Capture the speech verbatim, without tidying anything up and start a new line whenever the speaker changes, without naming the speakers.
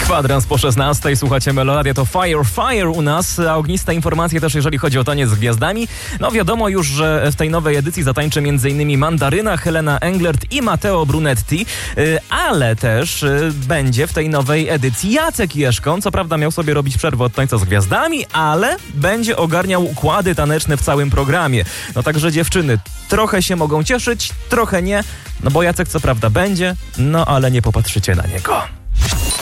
Kwadrans po szesnastej, słuchacie Meloradia, to Fire, Fire u nas, a ogniste informacje też jeżeli chodzi o taniec z gwiazdami. No wiadomo już, że w tej nowej edycji zatańczy m.in. Mandaryna, Helena Englert i Matteo Brunetti, ale też będzie w tej nowej edycji Jacek Jeszkon. Co prawda miał sobie robić przerwę od tańca z gwiazdami, ale będzie ogarniał układy taneczne w całym programie. No także dziewczyny trochę się mogą cieszyć, trochę nie, no bo Jacek co prawda będzie, no ale nie popatrzycie na niego.